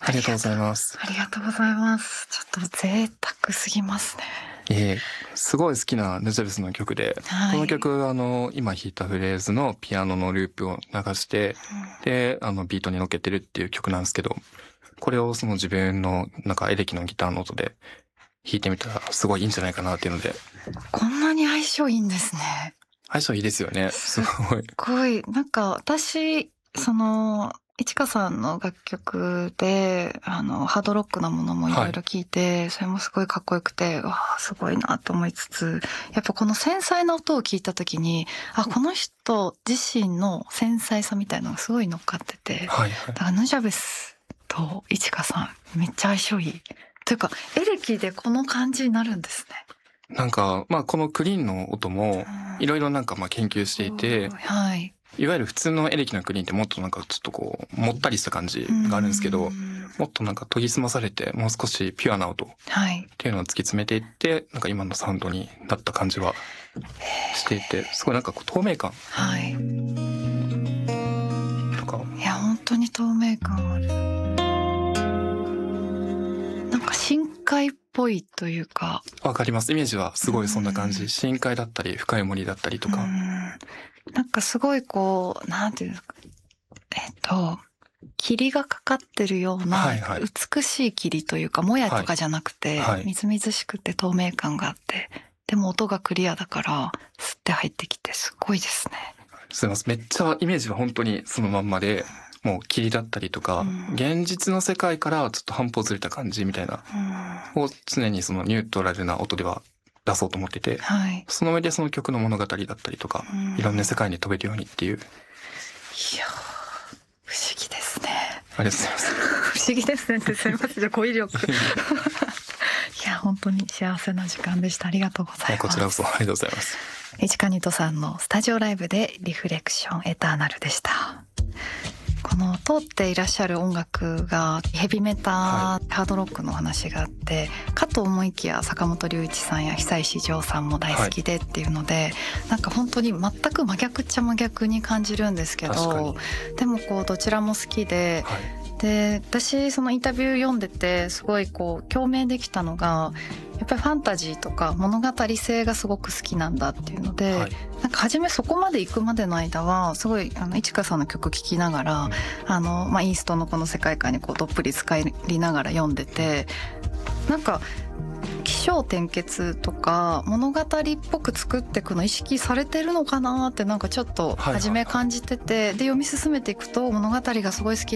ありがとうございます。 ありがとうございます。ちょっと贅沢すぎますね。 すごい好きなヌジャベスの曲で、 はい、 この曲今弾いたフレーズのピアノのループを流して、でビートに乗っけてるっていう曲なんですけど、これをその自分のなんかエレキのギターの音で弾いてみたらすごいいいんじゃないかなっていうので。 こんなに相性いいんですね。 相性いいですよね。すごい。 すごいなんか私いちかさんの楽曲でハードロックなものもいろいろ聞いて、はい、それもすごいかっこよくて、わあすごいなと思いつつ、やっぱこの繊細な音を聞いた時に、この人自身の繊細さみたいなのがすごい乗っかってて、 はいはい、 だからヌジャベスといちかさんめっちゃ相性いいというか、エレキでこの感じになるんですね。 なんかこのクリーンの音もいろいろなんか研究していて、はい、いわゆる普通のエレキのクリーンってもっとなんかちょっとこうもったりした感じがあるんですけど、もっとなんか研ぎ澄まされてもう少しピュアな音っていうのを突き詰めていって、なんか今のサウンドになった感じはしていて、すごいなんかこう透明感とか、 いや本当に透明感ある。なんか深海っぽいというか、 わかります。イメージはすごいそんな感じ。深海だったり深い森だったりとか、 なんかすごいこうなんていうんですか、霧がかかってるような美しい霧というか、もやとかじゃなくて、みずみずしくて透明感があって、でも音がクリアだからスッて入ってきてすごいですね。 すいません、めっちゃイメージは本当にそのまんまで、もう霧だったりとか、現実の世界からちょっと半歩ずれた感じみたいな、を常にそのニュートラルな音では出そうと思ってて、はい、その上でその曲の物語だったりとか、いろんな世界に飛べるようにっていう。いや不思議ですね。 ありがとうございます。 不思議ですねってすみません、語彙力。いや本当に幸せな時間でした。ありがとうございます。 こちらこそありがとうございます。 いちかにとさんのスタジオライブでリフレクションエターナルでした。この通っていらっしゃる音楽がヘビメタ、ハードロックの話があって、かと思いきや坂本龍一さんや久石譲さんも大好きでっていうので、なんか本当に全く真逆っちゃ真逆に感じるんですけど、でもこうどちらも好きで、で私そのインタビュー読んでてすごいこう共鳴できたのが、やっぱりファンタジーとか物語性がすごく好きなんだっていうので、なんか初めそこまで行くまでの間はすごいいちかさんの曲聴きながら、イーストのこの世界観にこうどっぷり浸りながら読んでて、なんか起承転結とか物語っぽく作っていくの意識されてるのかなってなんかちょっと初め感じてて、で読み進めていくと物語がすごい好き